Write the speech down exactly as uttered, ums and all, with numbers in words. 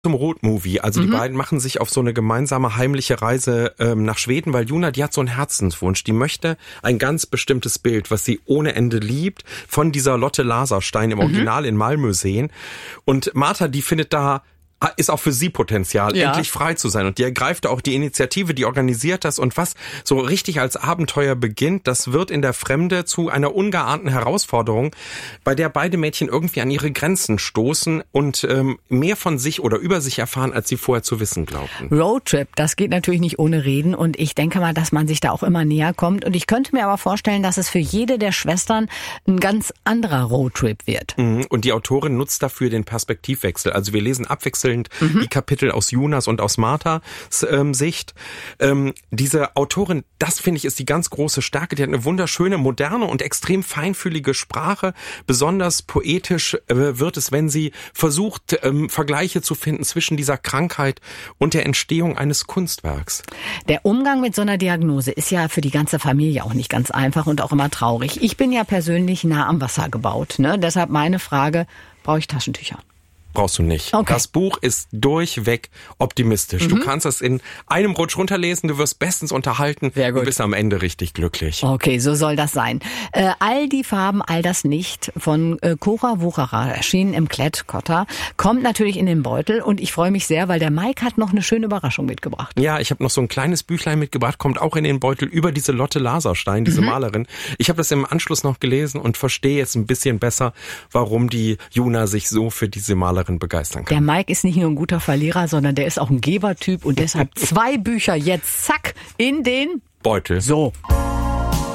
zum Roadmovie. Also mhm. die beiden machen sich auf so eine gemeinsame heimliche Reise ähm, nach Schweden, weil Juna, die hat so einen Herzenswunsch. Die möchte ein ganz bestimmtes Bild, was sie ohne Ende liebt, von dieser Lotte Laserstein im Original mhm. in Malmö sehen. Und Martha, die findet da ist auch für sie Potenzial, ja. endlich frei zu sein. Und die ergreift auch die Initiative, die organisiert das. Und was so richtig als Abenteuer beginnt, das wird in der Fremde zu einer ungeahnten Herausforderung, bei der beide Mädchen irgendwie an ihre Grenzen stoßen und ähm, mehr von sich oder über sich erfahren, als sie vorher zu wissen glaubten. Roadtrip, das geht natürlich nicht ohne Reden. Und ich denke mal, dass man sich da auch immer näher kommt. Und ich könnte mir aber vorstellen, dass es für jede der Schwestern ein ganz anderer Roadtrip wird. Und die Autorin nutzt dafür den Perspektivwechsel. Also wir lesen abwechselnd Mhm. die Kapitel aus Junas und aus Marthas ähm, Sicht. Ähm, diese Autorin, das finde ich, ist die ganz große Stärke. Die hat eine wunderschöne, moderne und extrem feinfühlige Sprache. Besonders poetisch äh, wird es, wenn sie versucht, ähm, Vergleiche zu finden zwischen dieser Krankheit und der Entstehung eines Kunstwerks. Der Umgang mit so einer Diagnose ist ja für die ganze Familie auch nicht ganz einfach und auch immer traurig. Ich bin ja persönlich nah am Wasser gebaut, ne? Deshalb meine Frage, brauche ich Taschentücher? Brauchst du nicht. Okay. Das Buch ist durchweg optimistisch. Mhm. Du kannst es in einem Rutsch runterlesen, du wirst bestens unterhalten, Sehr gut. Du bist am Ende richtig glücklich. Okay, so soll das sein. Äh, all die Farben, all das nicht von äh, Cora Wucherer, erschienen im Klett-Cotta, kommt natürlich in den Beutel und ich freue mich sehr, weil der Mike hat noch eine schöne Überraschung mitgebracht. Ja, ich habe noch so ein kleines Büchlein mitgebracht, kommt auch in den Beutel über diese Lotte Laserstein, diese mhm. Malerin. Ich habe das im Anschluss noch gelesen und verstehe jetzt ein bisschen besser, warum die Juna sich so für diese Malerin begeistern kann. Der Mike ist nicht nur ein guter Verlierer, sondern der ist auch ein Gebertyp und deshalb zwei Bücher jetzt, zack, in den Beutel. So.